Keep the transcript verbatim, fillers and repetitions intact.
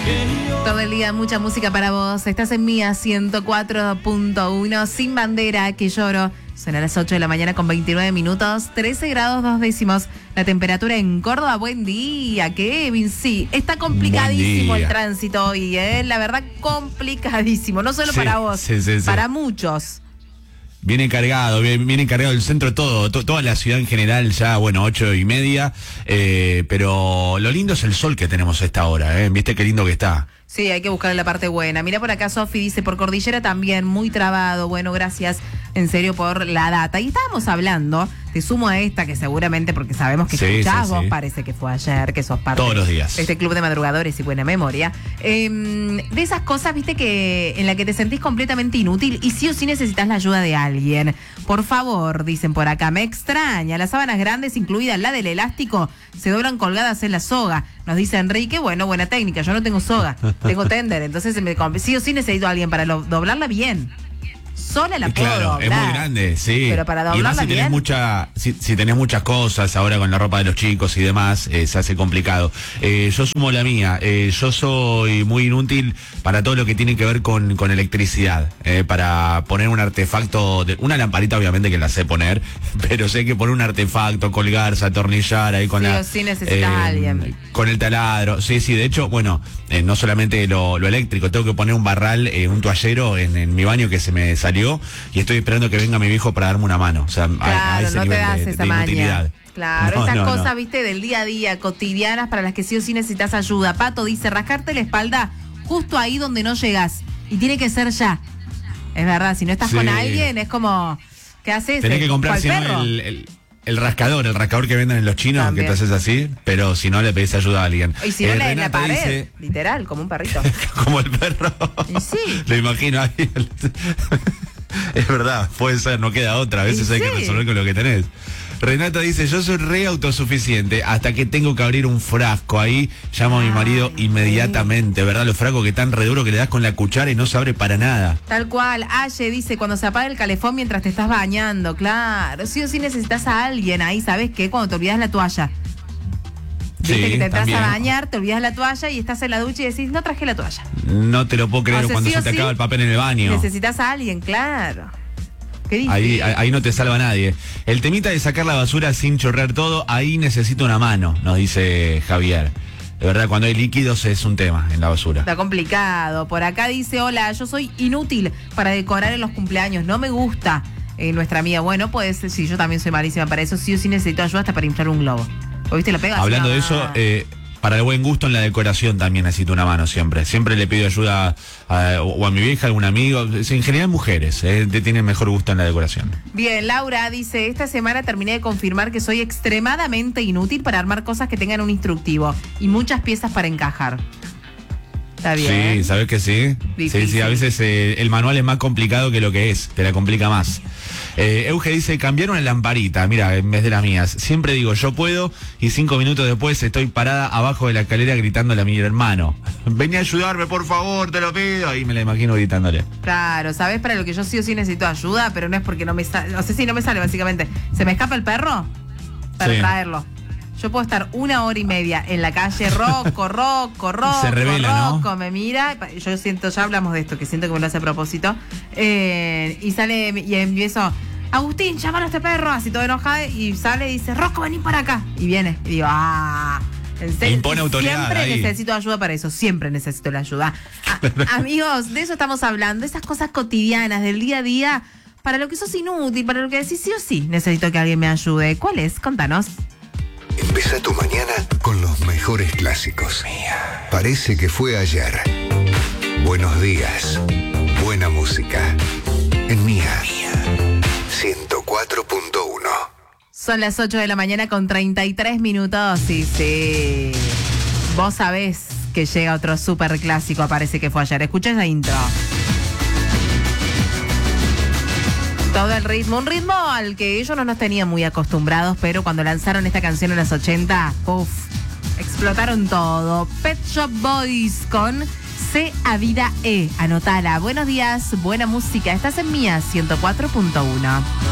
Todo el día mucha música para vos. Estás en Mía ciento cuatro punto uno. Sin bandera, que lloro. Son a las ocho de la mañana con veintinueve minutos. trece grados dos décimos. La temperatura en Córdoba. Buen día, Kevin. Sí, está complicadísimo el tránsito hoy, ¿eh? La verdad, complicadísimo. No solo sí, para vos, sí, sí, sí. para muchos. Viene cargado, viene, viene cargado el centro todo, to, toda la ciudad en general ya, bueno, ocho y media, eh, pero lo lindo es el sol que tenemos a esta hora, ¿eh? ¿Viste qué lindo que está? Sí, hay que buscarle la parte buena. Mira por acá, Sofi dice, por Cordillera también, muy trabado. Bueno, gracias en serio por la data. Y estábamos hablando, te sumo a esta que seguramente, porque sabemos que sí, escuchás sí, vos, sí. parece que fue ayer, que sos parte todos los días de este club de madrugadores y buena memoria. Eh, de esas cosas, viste, que en la que te sentís completamente inútil y sí o sí necesitas la ayuda de alguien. Por favor, dicen por acá, me extraña, las sábanas grandes, incluida la del elástico, se doblan colgadas en la soga. Nos dice Enrique, bueno, buena técnica, yo no tengo soga, tengo tender, entonces me, sí o sí necesito a alguien para lo, doblarla bien. Sola la puedo claro, doblar. Es muy grande, sí. Pero para doblarla y más si bien. Tenés mucha, si, si tenés muchas cosas ahora con la ropa de los chicos y demás, eh, se hace complicado. Eh, yo sumo la mía. Eh, yo soy muy inútil para todo lo que tiene que ver con, con electricidad. Eh, para poner un artefacto, de, una lamparita obviamente que la sé poner, pero sé que poner un artefacto, colgarse, atornillar ahí con sí la... o sí necesitas a eh, alguien. Con el taladro. Sí, sí, de hecho, bueno, eh, no solamente lo, lo eléctrico, tengo que poner un barral, eh, un toallero en, en mi baño que se me salió y estoy esperando que venga mi viejo para darme una mano. O sea, claro, a, a ese no nivel te das de, esa de inutilidad. Claro, no, estas no, cosas, no. viste, del día a día, cotidianas, para las que sí o sí necesitas ayuda. Pato dice, rascarte la espalda justo ahí donde no llegas. Y tiene que ser ya. Es verdad, si no estás sí. con alguien, es como, ¿qué haces? Tenés que comprar si no, el, el, el rascador, el rascador que venden en los chinos, también. Que te haces así, pero si no le pedís ayuda a alguien. Y si no, eh, en la pared, dice, literal, como un perrito. Como el perro. Y sí. Lo imagino ahí. Es verdad, puede ser, no queda otra. A veces hay sí. que resolver con lo que tenés. Renata dice, yo soy re autosuficiente, hasta que tengo que abrir un frasco ahí, llamo a mi marido Ay, inmediatamente, ¿verdad? Los frascos que están re duros que le das con la cuchara y no se abre para nada. Tal cual. Aye dice, cuando se apaga el calefón mientras te estás bañando, claro, sí o sí necesitas a alguien ahí, ¿sabes qué? Cuando te olvidas la toalla. Viste sí, que te entras también. a bañar, te olvidas la toalla y estás en la ducha y decís, no traje la toalla. No te lo puedo creer, o sea, cuando sí se te sí, acaba el papel en el baño. Necesitas a alguien, claro. Ahí, ahí no te salva nadie. El temita de sacar la basura sin chorrear todo, ahí necesito una mano, nos dice Javier. De verdad, cuando hay líquidos es un tema en la basura. Está complicado. Por acá dice, hola, yo soy inútil para decorar en los cumpleaños, no me gusta. Eh, nuestra amiga, bueno, pues sí, yo también soy malísima para eso, sí o sí necesito ayuda hasta para inflar un globo. ¿O viste, lo pegas? Hablando no. de eso, eh, para el buen gusto en la decoración también necesito una mano siempre. Siempre le pido ayuda a, o a mi vieja, a algún amigo. En general mujeres, eh, tienen mejor gusto en la decoración. Bien, Laura dice, esta semana terminé de confirmar que soy extremadamente inútil para armar cosas que tengan un instructivo y muchas piezas para encajar. Está bien. Sí, ¿sabes que sí? Difícil. Sí, sí, a veces eh, el manual es más complicado que lo que es, te la complica más. Eh, Euge dice, cambiar una lamparita, mira, en vez de las mías. Siempre digo, yo puedo, y cinco minutos después estoy parada abajo de la escalera gritándole a mi hermano, vení a ayudarme, por favor, te lo pido. Y me la imagino gritándole. Claro, ¿sabes? Para lo que yo sí o sí necesito ayuda, pero no es porque no me sale, no sé si no me sale, básicamente. ¿Se me escapa el perro? Para sí. traerlo. Yo puedo estar una hora y media en la calle, roco, roco, roco, Se revela, roco, ¿no? me mira, yo siento, ya hablamos de esto, que siento que me lo hace a propósito, eh, y sale, y empiezo, Agustín, llámalo a este perro, así todo enojado, y sale y dice, Rocco, vení para acá, y viene, y digo, ah, en serio, impone autoridad siempre ahí. necesito ayuda para eso, siempre necesito la ayuda. A, amigos, de eso estamos hablando, esas cosas cotidianas del día a día, para lo que sos inútil, para lo que decís sí o sí, necesito que alguien me ayude. ¿Cuál es? Contanos. Empieza tu mañana con los mejores clásicos. Mía. Parece que fue ayer. Buenos días. Buena música. En Mía. ciento cuatro punto uno. Son las ocho de la mañana con treinta y tres minutos. Sí, sí. Vos sabés que llega otro súper clásico. Parece que fue ayer. Escucha esa intro. Todo el ritmo, un ritmo al que ellos no nos tenían muy acostumbrados, pero cuando lanzaron esta canción en los ochenta, uff, explotaron todo. Pet Shop Boys con C a Vida E. Anotala. Buenos días, buena música. Estás en Mía ciento cuatro punto uno.